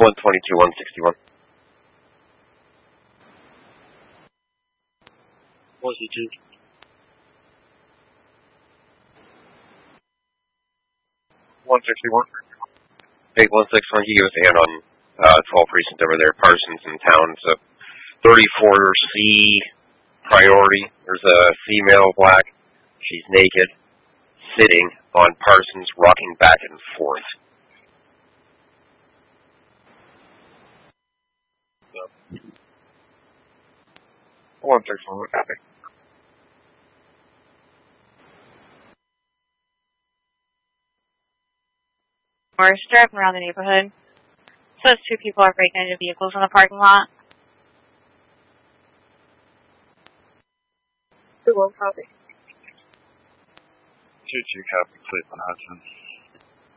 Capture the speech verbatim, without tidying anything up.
one twenty-two, one sixty-one. What's the two? one sixty-one. eight one six one, he gave us a hand on uh, twelve precinct over there, Parsons in town. So thirty-four C priority. There's a female black. She's naked, sitting on Parsons, rocking back and forth. one sixty-one, copy. We're driving around the neighborhood. Says two people are breaking into vehicles in the parking lot. two one, copy. two two, copy, Cleveland Hudson.